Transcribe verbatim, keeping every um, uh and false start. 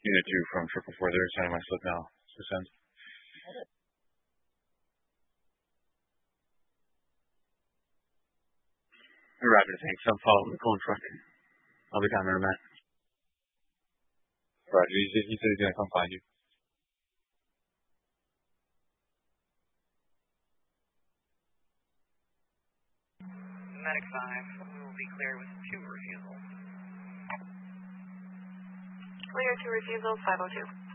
Unit two from triple four there, signing my slip now. Send. Rapid tank, some follow the cone truck. I'll be down there in a minute. Roger, he, he said he's gonna come find you. Medic five, we will be clear with two refusals. Clear two refusals, five oh two.